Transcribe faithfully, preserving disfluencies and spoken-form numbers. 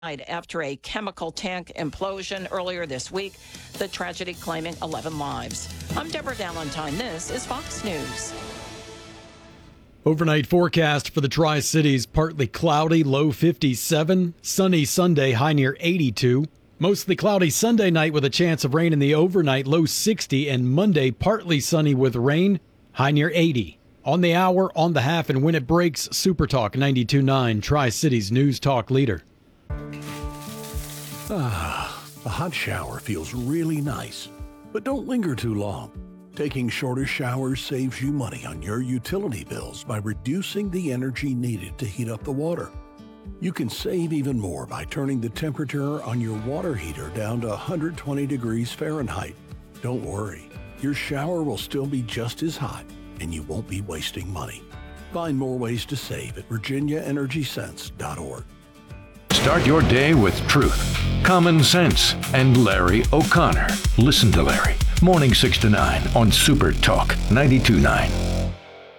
after a chemical tank implosion earlier this week, the tragedy claiming eleven lives. I'm Deborah Valentine. This is Fox News. Overnight forecast for the Tri-Cities, partly cloudy, low fifty-seven. Sunny Sunday, high near eighty-two. Mostly cloudy Sunday night with a chance of rain in the overnight, low sixty. And Monday, partly sunny with rain, high near eighty. On the hour, on the half, and when it breaks, Super Talk ninety-two point nine, Tri-Cities News Talk leader. Ah, a hot shower feels really nice, but don't linger too long. Taking shorter showers saves you money on your utility bills by reducing the energy needed to heat up the water. You can save even more by turning the temperature on your water heater down to one hundred twenty degrees Fahrenheit. Don't worry, your shower will still be just as hot, and you won't be wasting money. Find more ways to save at virginia energy sense dot org. Start your day with truth, common sense, and Larry O'Connor. Listen to Larry, morning six to nine on Super Talk ninety-two point nine.